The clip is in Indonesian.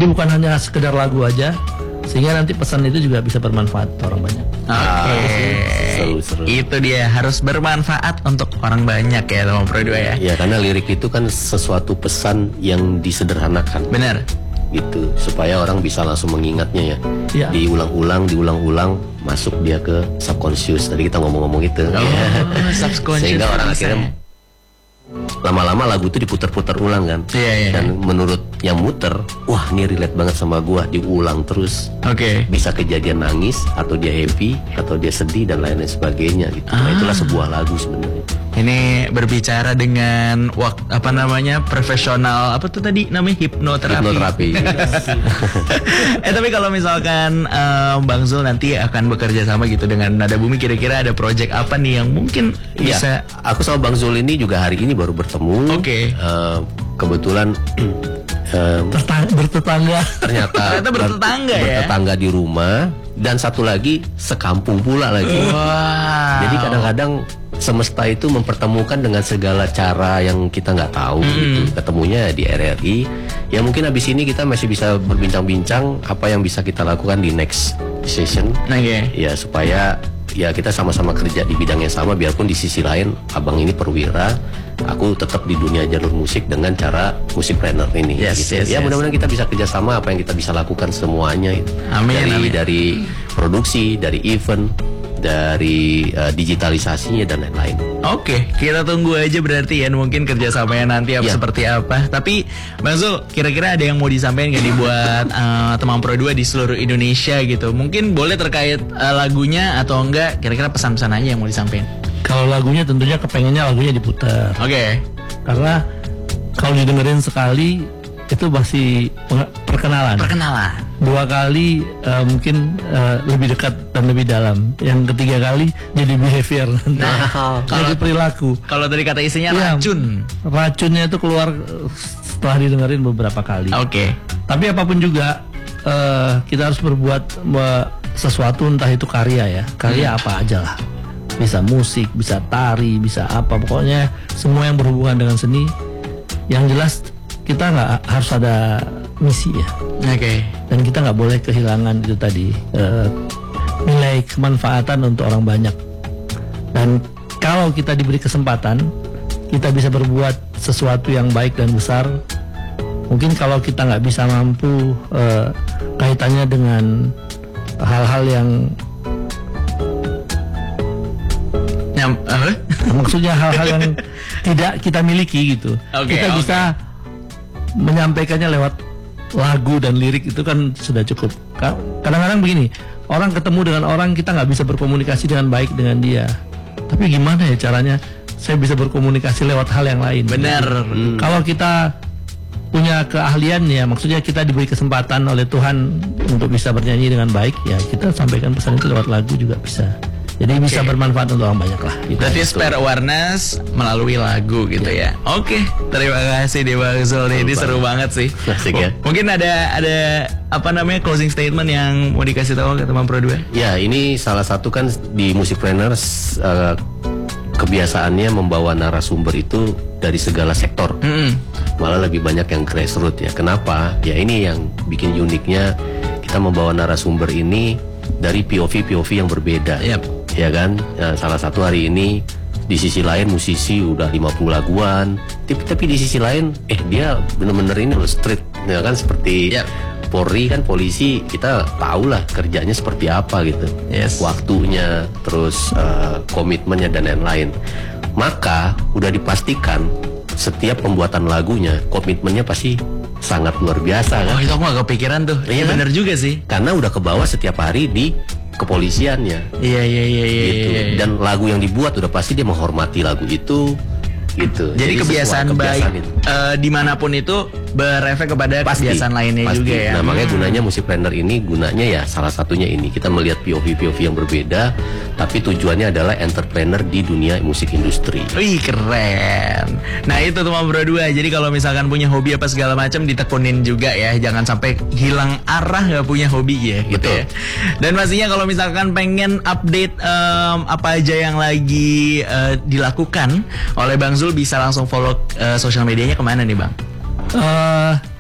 Jadi bukan hanya sekedar lagu aja, sehingga nanti pesan itu juga bisa bermanfaat untuk orang banyak. Seru. Itu dia, harus bermanfaat untuk orang banyak ya teman Pro 2 ya. Ya, karena lirik itu kan sesuatu pesan yang disederhanakan. Benar. Gitu, supaya orang bisa langsung mengingatnya ya. Ya. Diulang-ulang masuk dia ke subconscious. Tadi kita ngomong-ngomong itu. Subconscious. Sehingga orang akhirnya lama-lama lagu itu diputar-putar ulang kan. Iya. Dan menurut yang muter, wah ini relate banget sama gua, diulang terus. Oke. Bisa kejadian nangis, atau dia happy, atau dia sedih dan lain-lain sebagainya gitu. Nah, itulah sebuah lagu sebenarnya. Ini berbicara dengan profesional, apa tuh tadi namanya, hipnoterapi. Tapi kalau misalkan Bang Zul nanti akan bekerja sama gitu dengan Nada Bumi, kira-kira ada project apa nih yang mungkin bisa? Aku sama Bang Zul ini juga hari ini baru bertemu. Oke. Kebetulan Bertetangga. ternyata bertetangga ya. Bertetangga di rumah, dan satu lagi sekampung pula lagi. Wow. Jadi kadang-kadang semesta itu mempertemukan dengan segala cara yang kita nggak tahu gitu. Ketemunya di RRI. Ya mungkin habis ini kita masih bisa berbincang-bincang apa yang bisa kita lakukan di next session. Ya supaya ya kita sama-sama kerja di bidang yang sama, biarpun di sisi lain abang ini perwira, aku tetap di dunia jalur musik dengan cara musikpreneur ini. Ya mudah-mudahan kita bisa kerjasama, apa yang kita bisa lakukan semuanya itu. Amin. Dari produksi, dari event, dari digitalisasinya dan lain-lain. Oke, kita tunggu aja berarti ya, mungkin kerjasamanya nanti seperti apa. Tapi Bang Zul, kira-kira ada yang mau disampaikan gak nih buat teman Pro 2 di seluruh Indonesia gitu? Mungkin boleh terkait lagunya atau enggak, kira-kira pesan-pesan aja yang mau disampaikan. Kalau lagunya tentunya kepengennya lagunya diputar. Oke. Karena kalau didengerin sekali itu masih perkenalan. Dua kali mungkin lebih dekat dan lebih dalam. Yang ketiga kali jadi behavior. Jadi perilaku. Kalau tadi kata isinya racun. Racunnya itu keluar setelah didengerin beberapa kali. Oke. Tapi apapun juga kita harus berbuat sesuatu, entah itu karya ya. Karya apa aja lah. Bisa musik, bisa tari, bisa apa. Pokoknya semua yang berhubungan dengan seni. Yang jelas kita nggak harus ada misi ya. Oke. Dan kita nggak boleh kehilangan itu tadi nilai kemanfaatan untuk orang banyak. Dan kalau kita diberi kesempatan, kita bisa berbuat sesuatu yang baik dan besar. Mungkin kalau kita nggak bisa mampu kaitannya dengan hal-hal yang maksudnya hal-hal yang tidak kita miliki gitu. Kita bisa menyampaikannya lewat lagu dan lirik, itu kan sudah cukup. Kadang-kadang begini, orang ketemu dengan orang, kita nggak bisa berkomunikasi dengan baik dengan dia. Tapi gimana ya caranya saya bisa berkomunikasi lewat hal yang lain? Benar. Kalau kita punya keahlian ya, maksudnya kita diberi kesempatan oleh Tuhan untuk bisa bernyanyi dengan baik, ya kita sampaikan pesan itu lewat lagu juga bisa. Jadi bisa bermanfaat untuk orang banyak lah gitu. Berarti spread awareness melalui lagu gitu ya. Oke, terima kasih deh Bang Zul. Ini seru banget sih. Asik ya. Mungkin ada apa namanya closing statement yang mau dikasih tahu ke teman Pro 2? Ya, ini salah satu kan di Musikpreneur kebiasaannya membawa narasumber itu dari segala sektor. Malah lebih banyak yang grassroots ya. Kenapa? Ya ini yang bikin uniknya, kita membawa narasumber ini dari POV yang berbeda. Ya kan, salah satu hari ini di sisi lain musisi udah 50 laguan, tapi di sisi lain dia bener-bener ini loh street, ya kan, seperti Polri kan, polisi kita tahu lah kerjanya seperti apa gitu, waktunya, terus komitmennya dan lain-lain. Maka udah dipastikan setiap pembuatan lagunya komitmennya pasti sangat luar biasa kan. Oh, itu aku gak kepikiran tuh. Iya bener juga sih. Karena udah kebawa setiap hari di kepolisiannya. Iya. Gitu. Dan lagu yang dibuat udah pasti dia menghormati lagu itu gitu. Jadi kebiasaan baik dimanapun itu berefek kepada kebiasaan lainnya juga ya. Nah makanya gunanya Musikpreneur ini, gunanya ya salah satunya ini, kita melihat POV yang berbeda, tapi tujuannya adalah entrepreneur di dunia musik industri. Wih keren. Nah itu tuh Bro 2. Jadi kalau misalkan punya hobi apa segala macam ditekunin juga ya, jangan sampai hilang arah nggak punya hobi ya gitu. Betul. Ya. Dan pastinya kalau misalkan pengen update apa aja yang lagi dilakukan oleh Bang Zul, bisa langsung follow sosial medianya kemana nih Bang?